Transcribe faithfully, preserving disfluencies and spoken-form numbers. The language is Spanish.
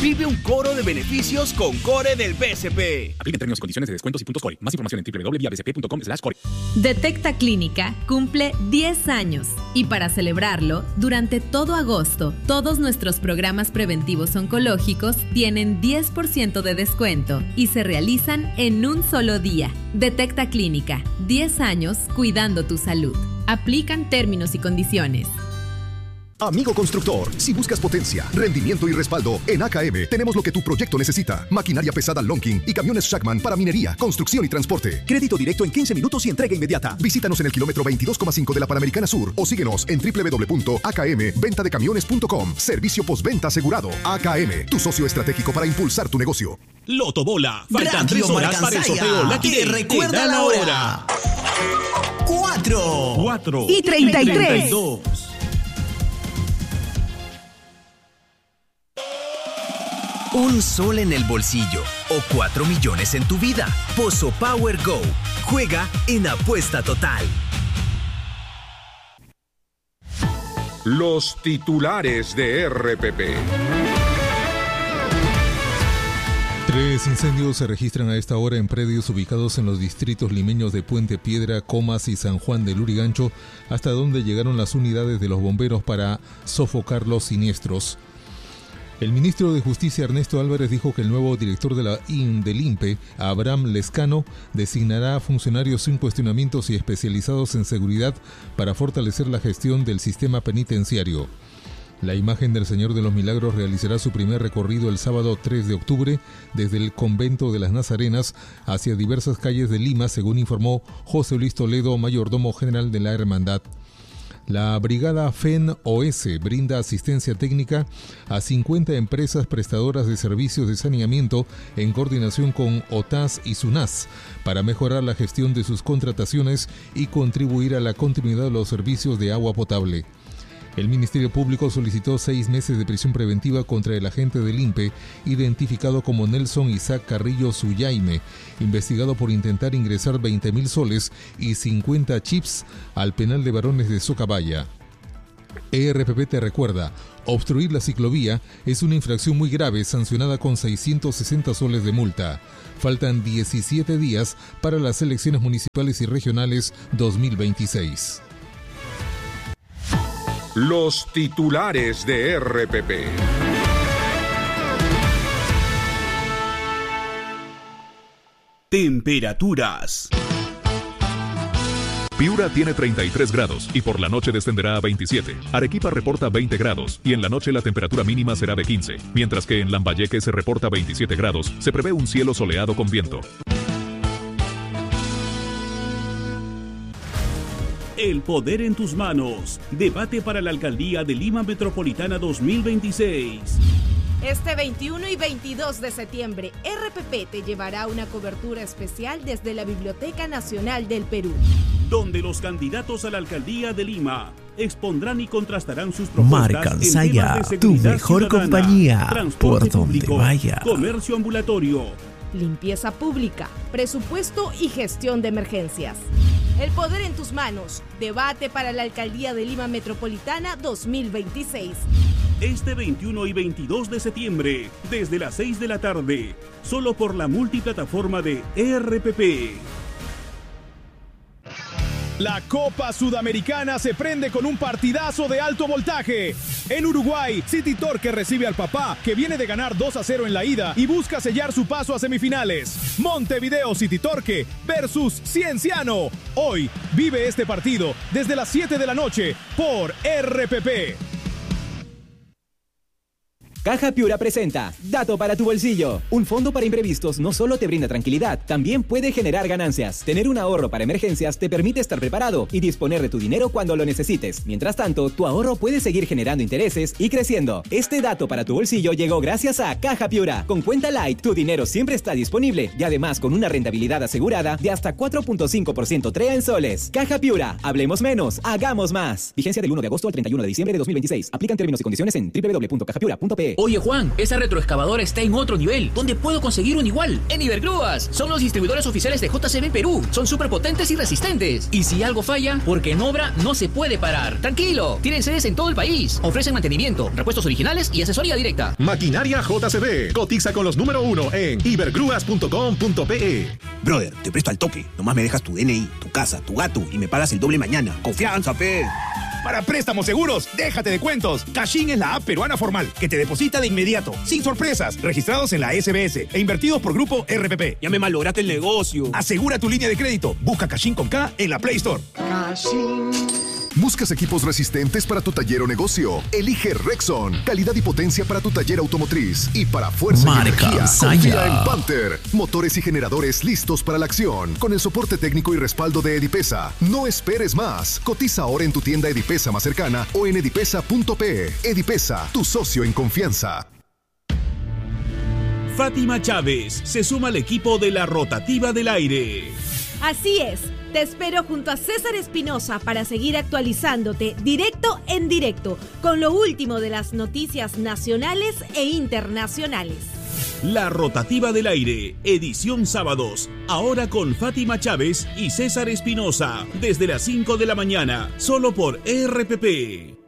Vive un coro de beneficios con Core del B C P. Aplica términos y condiciones de descuentos y puntos Core. Más información en doble u doble u doble u punto vía b c p punto com slash core. Detecta Clínica cumple diez años y para celebrarlo, durante todo agosto, todos nuestros programas preventivos oncológicos tienen diez por ciento de descuento y se realizan en un solo día. Detecta Clínica, diez años cuidando tu salud. Aplican términos y condiciones. Amigo constructor, si buscas potencia, rendimiento y respaldo, en A K M tenemos lo que tu proyecto necesita. Maquinaria pesada Lonking y camiones Shackman para minería, construcción y transporte. Crédito directo en quince minutos y entrega inmediata. Visítanos en el kilómetro veintidós coma cinco de la Panamericana Sur o síguenos en doble u doble u doble u punto a k m venta de camiones punto com. Servicio postventa asegurado. A K M, tu socio estratégico para impulsar tu negocio. Loto Bola. Faltan tres horas para el sorteo. La que recuerda la hora. Cuatro. Cuatro. Y treinta y tres. Un sol en el bolsillo o cuatro millones en tu vida. Pozo Power Go. Juega en Apuesta Total. Los titulares de R P P. Tres incendios se registran a esta hora en predios ubicados en los distritos limeños de Puente Piedra, Comas y San Juan del Lurigancho, hasta donde llegaron las unidades de los bomberos para sofocar los siniestros. El ministro de Justicia, Ernesto Álvarez, dijo que el nuevo director de la I N del I N P E, Abraham Lescano, designará funcionarios sin cuestionamientos y especializados en seguridad para fortalecer la gestión del sistema penitenciario. La imagen del Señor de los Milagros realizará su primer recorrido el sábado tres de octubre desde el convento de las Nazarenas hacia diversas calles de Lima, según informó José Luis Toledo, mayordomo general de la hermandad. La brigada F E N O S brinda asistencia técnica a cincuenta empresas prestadoras de servicios de saneamiento en coordinación con O T A S y SUNAS para mejorar la gestión de sus contrataciones y contribuir a la continuidad de los servicios de agua potable. El Ministerio Público solicitó seis meses de prisión preventiva contra el agente del I N P E, identificado como Nelson Isaac Carrillo Suyaime, investigado por intentar ingresar veinte mil soles y cincuenta chips al penal de varones de Socabaya. E R P P te recuerda, obstruir la ciclovía es una infracción muy grave sancionada con seiscientos sesenta soles de multa. Faltan diecisiete días para las elecciones municipales y regionales dos mil veintiséis. Los titulares de R P P. Temperaturas. Piura tiene treinta y tres grados y por la noche descenderá a veintisiete. Arequipa reporta veinte grados y en la noche la temperatura mínima será de quince, mientras que en Lambayeque se reporta veintisiete grados. Se prevé un cielo soleado con viento. El poder en tus manos. Debate para la Alcaldía de Lima Metropolitana dos mil veintiséis. Este veintiuno y veintidós de septiembre, R P P te llevará una cobertura especial desde la Biblioteca Nacional del Perú, donde los candidatos a la Alcaldía de Lima expondrán y contrastarán sus propuestas Marca en Saya, temas de tu seguridad mejor ciudadana, compañía, transporte por donde público, vaya. comercio ambulatorio, limpieza pública, presupuesto y gestión de emergencias. El poder en tus manos. Debate para la Alcaldía de Lima Metropolitana dos mil veintiséis. Este veintiuno y veintidós de septiembre, desde las seis de la tarde, solo por la multiplataforma de R P P. La Copa Sudamericana se prende con un partidazo de alto voltaje. En Uruguay, City Torque recibe al Papá, que viene de ganar dos a cero en la ida y busca sellar su paso a semifinales. Montevideo City Torque versus Cienciano. Hoy vive este partido desde las siete de la noche por R P P. Caja Piura presenta Dato para tu bolsillo. Un fondo para imprevistos no solo te brinda tranquilidad, también puede generar ganancias. Tener un ahorro para emergencias te permite estar preparado y disponer de tu dinero cuando lo necesites. Mientras tanto, tu ahorro puede seguir generando intereses y creciendo. Este dato para tu bolsillo llegó gracias a Caja Piura. Con Cuenta Light, tu dinero siempre está disponible y además con una rentabilidad asegurada de hasta cuatro punto cinco por ciento TREA en soles. Caja Piura. Hablemos menos, hagamos más. Vigencia del uno de agosto al treinta y uno de diciembre de dos mil veintiséis. Aplican términos y condiciones en doble u doble u doble u punto caja piura punto p e. P. Oye Juan, esa retroexcavadora está en otro nivel. ¿Dónde puedo conseguir un igual? En Ibergrúas. Son los distribuidores oficiales de J C B Perú. Son súper potentes y resistentes. Y si algo falla, porque en obra no se puede parar. Tranquilo, tienen sedes en todo el país. Ofrecen mantenimiento, repuestos originales y asesoría directa. Maquinaria J C B. Cotiza con los número uno en ibergrúas punto com punto pe. Brother, te presto al toque. Nomás me dejas tu D N I, tu casa, tu gato y me pagas el doble mañana. Confianza, pe. Para préstamos seguros, déjate de cuentos. Cachín es la app peruana formal que te deposita de inmediato, sin sorpresas, registrados en la S B S e invertidos por Grupo R P P. Ya me malograste el negocio. Asegura tu línea de crédito. Busca Cachín con K en la Play Store. Cachín. ¿Buscas equipos resistentes para tu taller o negocio? Elige Rexon. Calidad y potencia para tu taller automotriz. Y para fuerza Marca y energía, Saya. confía en Panther. Motores y generadores listos para la acción. Con el soporte técnico y respaldo de Edipesa. No esperes más. Cotiza ahora en tu tienda Edipesa más cercana o en edipesa punto pe. Edipesa, tu socio en confianza. Fátima Chávez se suma al equipo de la Rotativa del Aire. Así es. Te espero junto a César Espinosa para seguir actualizándote directo en directo con lo último de las noticias nacionales e internacionales. La Rotativa del Aire, edición sábados, ahora con Fátima Chávez y César Espinosa, desde las cinco de la mañana, solo por R P P.